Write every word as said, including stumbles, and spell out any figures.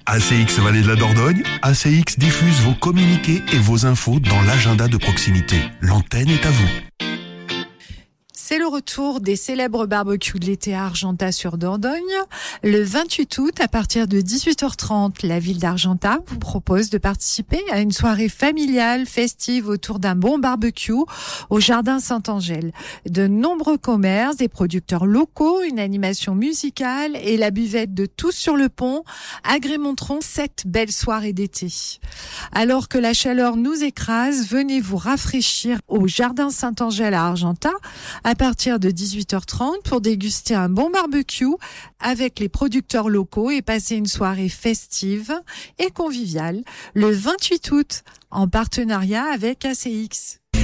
A C X Vallée de la Dordogne, A C X diffuse vos communiqués et vos infos dans l'agenda de proximité. L'antenne est à vous. C'est le retour des célèbres barbecues de l'été à Argentat-sur-Dordogne. Le vingt-huit août, à partir de dix-huit heures trente, la ville d'Argentat vous propose de participer à une soirée familiale, festive autour d'un bon barbecue au Jardin Saint-Angèle. De nombreux commerces, des producteurs locaux, une animation musicale et la buvette de Tous sur le pont agrémenteront cette belle soirée d'été. Alors que la chaleur nous écrase, venez vous rafraîchir au Jardin Saint-Angèle à Argentat à partir de dix-huit heures trente pour déguster un bon barbecue avec les producteurs locaux et passer une soirée festive et conviviale le vingt-huit août en partenariat avec A C X.